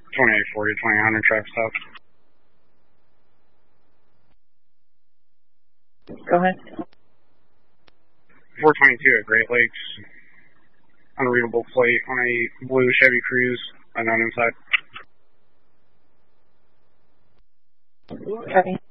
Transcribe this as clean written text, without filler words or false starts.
2840, 2000 traffic stop. Go ahead. 422 at Great Lakes. Unreadable plate on a blue Chevy Cruze, unknown inside. Copy.